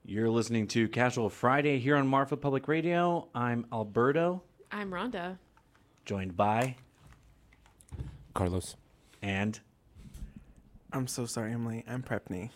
You're listening to Casual Friday here on Marfa Public Radio. I'm Alberto, I'm Rhonda. joined by Carlos. and I'm so sorry I'm late. I'm Prepney.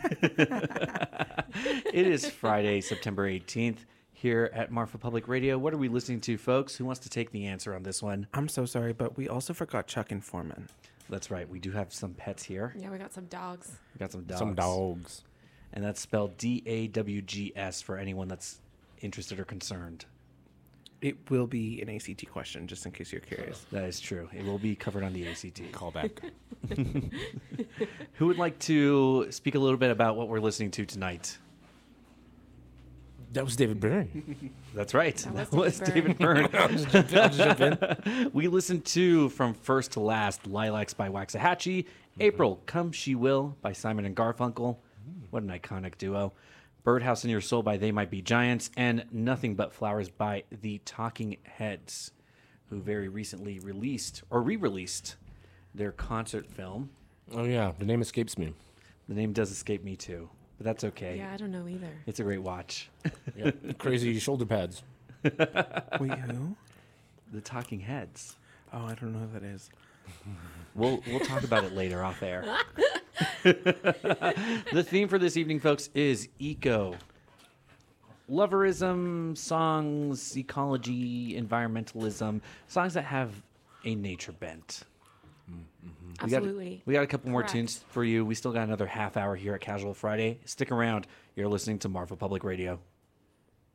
it is Friday, September 18th here at Marfa Public Radio. What are we listening to, folks? Who wants to take the answer on this one? I'm so sorry, but we also forgot Chuck and Foreman. That's right. We do have some pets here. Yeah, we got some dogs. We got some dogs. Some dogs. And that's spelled DAWGS for anyone that's interested or concerned. It will be an ACT question, just in case you're curious. That is true. It will be covered on the ACT. Call back. Who would like to speak a little bit about what we're listening to tonight? That was David Byrne. That's right. That That was was David David Byrne. I'll just jump in. We listened to From First to Last, Lilacs by Waxahachie, April, Come She Will by Simon and Garfunkel. What an iconic duo. Birdhouse in Your Soul by They Might Be Giants, and Nothing But Flowers by The Talking Heads, who very recently released, or re-released, their concert film. Oh, yeah. The name escapes me. The name does escape me too, but that's okay. Yeah, I don't know either. It's a great watch. Yeah. Crazy shoulder pads. Wait, who? The Talking Heads. Oh, I don't know who that is. We'll talk about it later off air. The theme for this evening, folks, is eco. Loverism, songs, ecology, environmentalism, songs that have a nature bent. Absolutely. We got a couple more Correct. tunes for you. We still got another half hour here at Casual Friday. Stick around. You're listening to Marfa Public Radio.